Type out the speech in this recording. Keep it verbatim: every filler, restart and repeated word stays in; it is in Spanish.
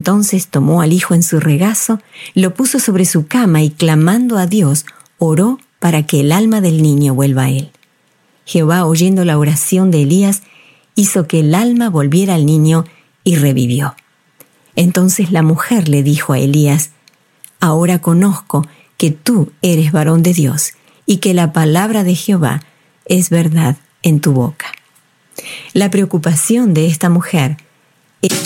Entonces tomó al hijo en su regazo, lo puso sobre su cama y, clamando a Dios, oró para que el alma del niño vuelva a él. Jehová, oyendo la oración de Elías, hizo que el alma volviera al niño y revivió. Entonces la mujer le dijo a Elías: «Ahora conozco que tú eres varón de Dios y que la palabra de Jehová es verdad en tu boca». La preocupación de esta mujer